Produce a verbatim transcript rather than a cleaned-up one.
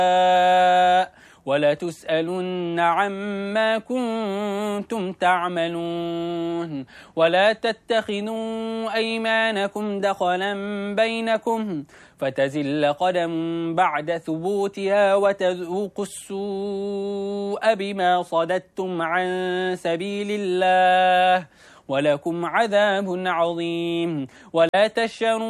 ولا تسألن عما كنتم تعملون ولا تتخذوا أيمانكم دخلا بينكم فتزل قدم بعد ثبوتها وتذوقوا السوء بما صددتم عن سبيل الله ولكم عذاب عظيم ولا تشتروا